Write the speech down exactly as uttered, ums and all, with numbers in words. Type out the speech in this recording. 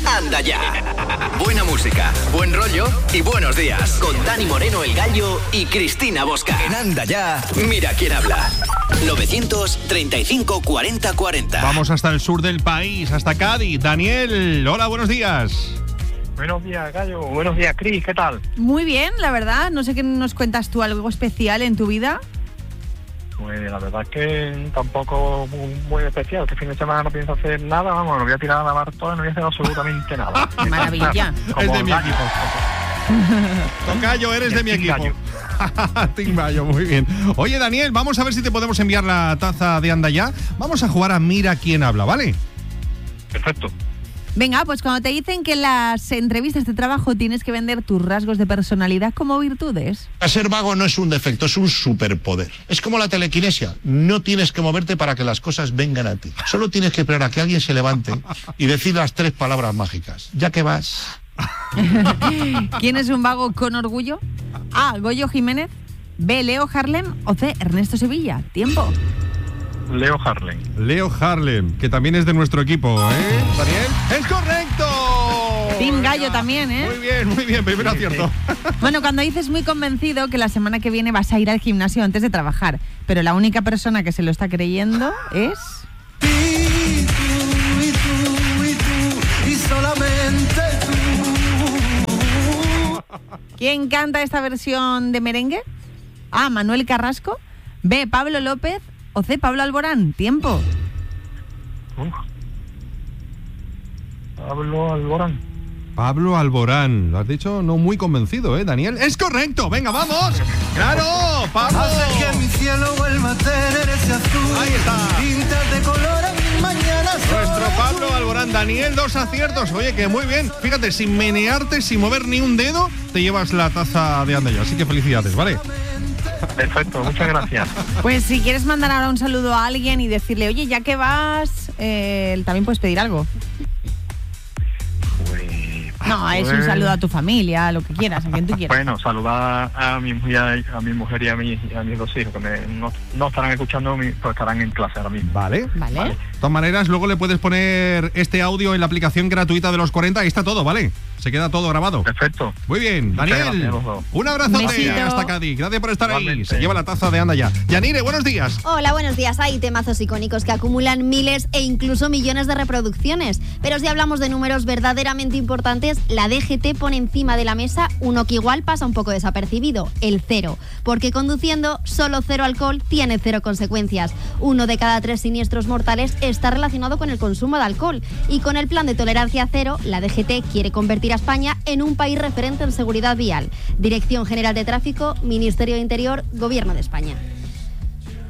Anda Ya. Buena música, buen rollo y buenos días. Con Dani Moreno, el Gallo, y Cristina Bosca. En Anda Ya, mira quién habla. novecientos treinta y cinco cuarenta cuarenta. Vamos hasta el sur del país, hasta Cádiz. Daniel, hola, buenos días. Buenos días, Gallo. Buenos días, Cris. ¿Qué tal? Muy bien, la verdad. No sé qué nos cuentas tú, algo especial en tu vida. Pues la verdad es que tampoco muy, muy especial. Este fin de semana no pienso hacer nada. Vamos, lo voy a tirar a la mar todo y no voy a hacer absolutamente nada. Maravilla. Es de mi equipo. Tocayo, eres de mi equipo. Team Gallo, muy bien. Oye, Daniel, vamos a ver si te podemos enviar la taza de Anda Ya. Vamos a jugar a Mira quién habla, ¿vale? Perfecto. Venga, pues cuando te dicen que en las entrevistas de trabajo tienes que vender tus rasgos de personalidad como virtudes. Ser vago no es un defecto, es un superpoder. Es como la telequinesia. No tienes que moverte para que las cosas vengan a ti. Solo tienes que esperar a que alguien se levante y decir las tres palabras mágicas. Ya que vas. ¿Quién es un vago con orgullo? A. Goyo Jiménez. B. Leo Harlem. O C. Ernesto Sevilla. Tiempo. Leo Harlem. Leo Harlem, que también es de nuestro equipo, ¿eh, Daniel? ¡Es correcto! Team Gallo también, ¿eh? Muy bien, muy bien, primero acierto. Bueno, cuando dices muy convencido que la semana que viene vas a ir al gimnasio antes de trabajar, pero la única persona que se lo está creyendo es... Y tú, y tú, y tú, y solamente tú. ¿Quién canta esta versión de merengue? A. Manuel Carrasco. B. Pablo López. O C. Pablo Alborán. Tiempo. Uf. Pablo Alborán. Pablo Alborán. Lo has dicho no muy convencido, ¿eh, Daniel? ¡Es correcto! ¡Venga, vamos! ¡Claro, Pablo! Hace que mi cielo vuelva a tener ese azul. Ahí está. Pintas de color en mañana. Nuestro Pablo Alborán. Daniel, dos aciertos. Oye, que muy bien. Fíjate, sin menearte, sin mover ni un dedo, te llevas la taza de Anda Ya. Así que felicidades, ¿vale? Perfecto, muchas gracias. Pues si quieres mandar ahora un saludo a alguien y decirle, oye, ya que vas, eh, también puedes pedir algo. Pues, No, pues, es un saludo a tu familia, lo que quieras, a quien tú quieras. Bueno, saludar a mi, a, a mi mujer y a, mi, y a mis dos hijos, que me, no, no estarán escuchando, pues estarán en clase ahora mismo. Vale. Vale. De todas maneras, luego le puedes poner este audio en la aplicación gratuita de los cuarenta. Ahí está todo, ¿vale? Se queda todo grabado. Perfecto. Muy bien, Muchas Daniel. gracias a los dos. Un abrazote Besito. hasta Cádiz. Gracias por estar Igualmente. ahí. Se lleva la taza de Anda Ya. Yanire, buenos días. Hola, buenos días. Hay temazos icónicos que acumulan miles e incluso millones de reproducciones. Pero si hablamos de números verdaderamente importantes, la D G T pone encima de la mesa uno que igual pasa un poco desapercibido, el cero. Porque conduciendo solo cero alcohol tiene cero consecuencias. Uno de cada tres siniestros mortales está relacionado con el consumo de alcohol. Y con el plan de tolerancia cero, la D G T quiere convertir a España en un país referente en seguridad vial. Dirección General de Tráfico, Ministerio de Interior, Gobierno de España.